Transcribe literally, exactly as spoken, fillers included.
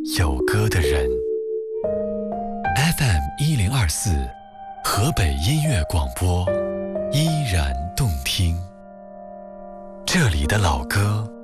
有歌的人。 F M 一零二四，河北音乐广播，依然动听。这里的老歌